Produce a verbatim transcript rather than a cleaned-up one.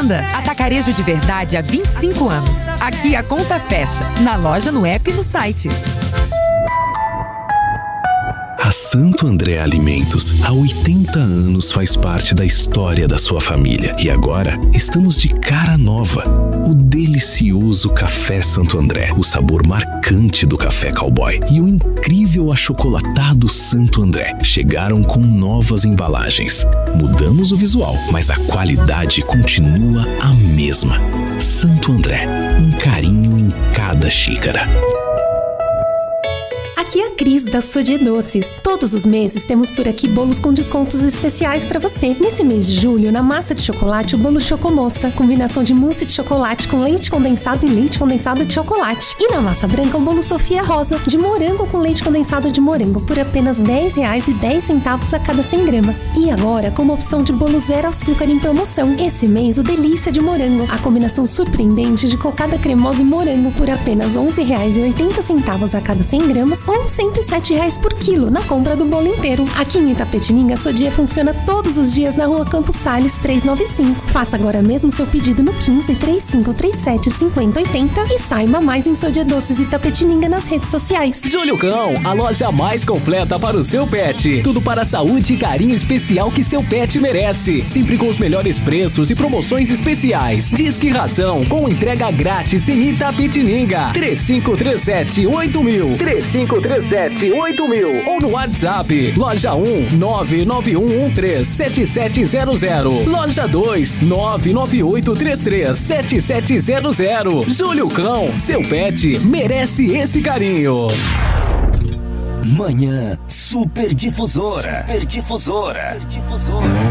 Fazenda. Atacarejo de verdade há vinte e cinco anos. Aqui a conta fecha. Na loja, no app e no site. A Santo André Alimentos, há oitenta anos, faz parte da história da sua família. E agora, estamos de cara nova. O delicioso Café Santo André, o sabor marcante do café cowboy e o incrível achocolatado Santo André chegaram com novas embalagens. Mudamos o visual, mas a qualidade continua a mesma. Santo André, um carinho em cada xícara. Aqui é a Cris da Sodier Doces. Todos os meses temos por aqui bolos com descontos especiais para você. Nesse mês de julho, na massa de chocolate, o bolo Chocomoça, combinação de mousse de chocolate com leite condensado e leite condensado de chocolate. E na massa branca, o bolo Sofia Rosa, de morango com leite condensado de morango, por apenas dez reais e dez centavos a cada cem gramas. E agora, com uma opção de bolo zero açúcar em promoção. Esse mês, o Delícia de Morango, a combinação surpreendente de cocada cremosa e morango, por apenas onze reais e oitenta centavos a cada cem gramas, ou cento e sete reais por quilo na compra do bolo inteiro. Aqui em Itapetininga, a Sodier funciona todos os dias na rua Campos Sales trezentos e noventa e cinco. Faça agora mesmo seu pedido no quinze, trinta e cinco, trinta e sete, cinquenta, oitenta e saiba mais em Sodier Doces Itapetininga nas redes sociais. Júlio Cão, a loja mais completa para o seu pet. Tudo para a saúde e carinho especial que seu pet merece. Sempre com os melhores preços e promoções especiais. Disque Ração com entrega grátis em Itapetininga. três cinco três sete, oito mil. três cinco três sete, oito mil. Ou no WhatsApp. Loja um, nove nove um um três, sete sete zero zero. Loja dois, nove nove oito três três, sete sete zero zero. Júlio Cão, seu pet merece esse carinho. Manhã Super Difusora. Super Difusora.